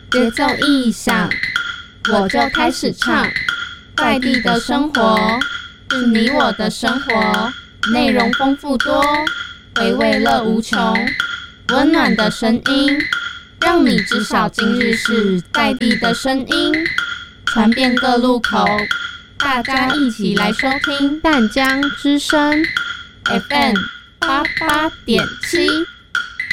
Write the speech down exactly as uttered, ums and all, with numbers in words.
节奏一响，我就开始唱。在地的生活是你我的生活，内容丰富多，回味乐无穷。温暖的声音，让你知晓今日事，在地的声音传遍各路口。大家一起来收听淡江之声 F M 八八点七。